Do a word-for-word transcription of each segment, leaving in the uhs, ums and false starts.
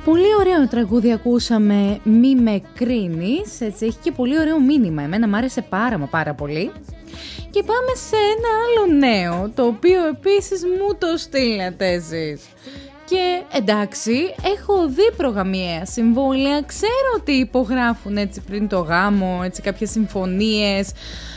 Πολύ ωραίο τραγούδι ακούσαμε, «Μη με κρίνεις», έτσι, έχει και πολύ ωραίο μήνυμα, εμένα μου άρεσε πάρα μα πάρα πολύ. Και πάμε σε ένα άλλο νέο, το οποίο επίσης μου το στείλατε εσείς. Και εντάξει, έχω δει προγαμιαία συμβόλαια, ξέρω ότι υπογράφουν έτσι πριν το γάμο, έτσι κάποιες συμφωνίες.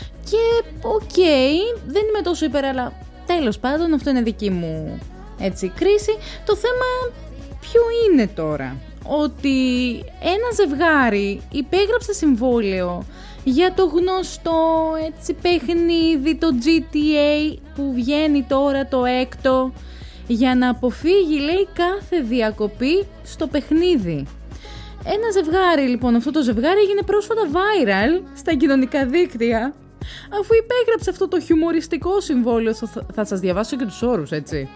Και οκ, okay, δεν είμαι τόσο υπέρα, αλλά τέλος πάντων αυτό είναι δική μου έτσι κρίση. Το θέμα ποιο είναι τώρα? Ότι ένα ζευγάρι υπέγραψε συμβόλαιο για το γνωστό έτσι παιχνίδι, το τζι τι έι που βγαίνει τώρα το έκτο, για να αποφύγει, λέει, κάθε διακοπή στο παιχνίδι. Ένα ζευγάρι, λοιπόν, αυτό το ζευγάρι έγινε πρόσφατα viral στα κοινωνικά δίκτυα, αφού υπέγραψε αυτό το χιουμοριστικό συμβόλαιο. Θα, θα σας διαβάσω και τους όρους, έτσι.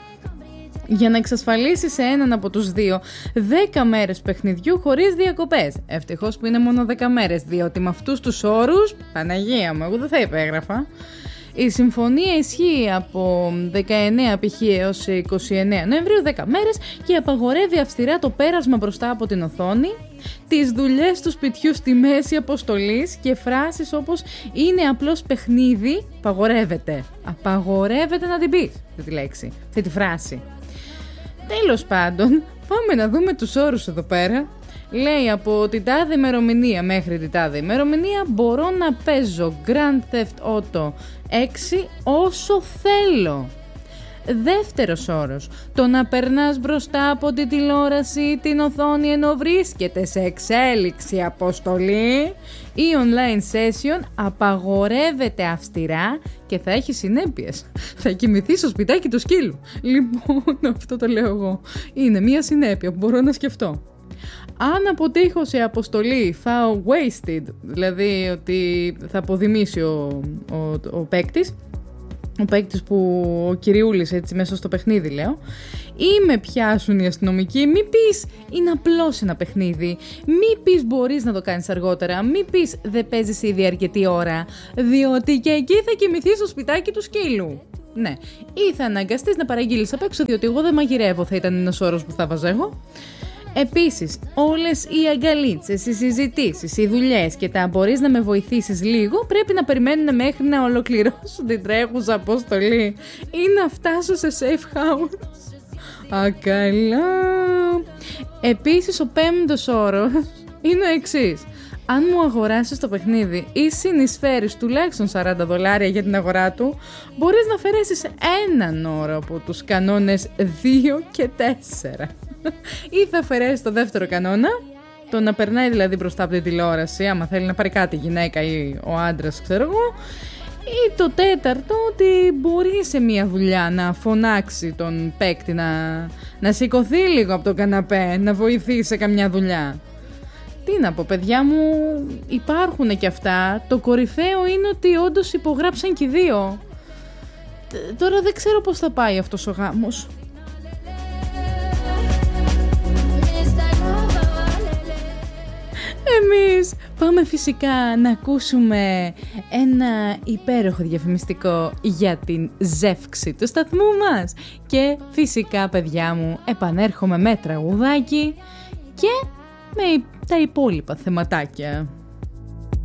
Για να εξασφαλίσει σε έναν από τους δύο δέκα μέρες παιχνιδιού χωρίς διακοπές. Ευτυχώς που είναι μόνο δέκα μέρες, διότι με αυτούς τους όρους, Παναγία μου, εγώ δεν θα υπέγραφα. Η συμφωνία ισχύει από δεκαεννέα π.χ. έως είκοσι εννέα Νοεμβρίου, δέκα μέρες, και απαγορεύει αυστηρά το πέρασμα μπροστά από την οθόνη, τις δουλειές του σπιτιού στη μέση αποστολής και φράσεις όπως «είναι απλώς παιχνίδι», απαγορεύεται. Απαγορεύεται να την πεις αυτή τη λέξη, αυτή τη φράση. Τέλος πάντων, πάμε να δούμε τους όρους εδώ πέρα. Λέει, από την τάδε ημερομηνία μέχρι την τάδε ημερομηνία μπορώ να παίζω Grand Theft Auto έξι όσο θέλω. Δεύτερος όρος, το να περνάς μπροστά από την τηλεόραση ή την οθόνη ενώ βρίσκεται σε εξέλιξη αποστολή ή online session απαγορεύεται αυστηρά και θα έχει συνέπειες. Θα κοιμηθεί στο σπιτάκι του σκύλου. Λοιπόν, αυτό το λέω εγώ. Είναι μια συνέπεια που μπορώ να σκεφτώ. Αν αποτύχω σε αποστολή φάω wasted, δηλαδή ότι θα αποδημήσει ο, ο, ο παίκτης, ο παίκτης που ο κυριούλης έτσι μέσα στο παιχνίδι λέω, ή με πιάσουν οι αστυνομικοί, μη πεις είναι απλώς ένα παιχνίδι, μη πεις μπορείς να το κάνεις αργότερα, μη πεις δεν παίζεις ήδη αρκετή ώρα, διότι και εκεί θα κοιμηθείς στο σπιτάκι του σκύλου. Ναι, ή θα αναγκαστείς να παραγγείλεις απ' έξω, διότι εγώ δεν μαγειρεύω, θα ήταν ένας όρος που θα βάζω εγώ. Επίσης, όλες οι αγκαλίτσες, οι συζητήσεις, οι δουλειές και τα μπορείς να με βοηθήσεις λίγο πρέπει να περιμένουν μέχρι να ολοκληρώσουν την τρέχουσα αποστολή ή να φτάσω σε safe house. Ακαλά. Επίσης, ο πέμπτος όρος είναι ο εξής. Αν μου αγοράσεις το παιχνίδι ή συνεισφέρεις τουλάχιστον σαράντα δολάρια για την αγορά του, μπορείς να αφαιρέσεις έναν όρο από τους κανόνες δύο και τέσσερα. Ή θα αφαιρέσεις το δεύτερο κανόνα, το να περνάει δηλαδή μπροστά από την τηλεόραση, άμα θέλει να πάρει κάτι η γυναίκα ή ο άντρας, ξέρω εγώ. Ή το τέταρτο, ότι μπορεί σε μια δουλειά να φωνάξει τον παίκτη να, να σηκωθεί λίγο από το καναπέ, να βοηθήσει σε καμιά δουλειά. Τι να πω, παιδιά μου, υπάρχουν και αυτά. Το κορυφαίο είναι ότι όντως υπογράψαν και οι δύο. Τώρα δεν ξέρω πώς θα πάει αυτός ο γάμος. Εμείς πάμε φυσικά να ακούσουμε ένα υπέροχο διαφημιστικό για την ζεύξη του σταθμού μας. Και φυσικά, παιδιά μου, επανέρχομαι με τραγουδάκι και με τα υπόλοιπα θεματάκια.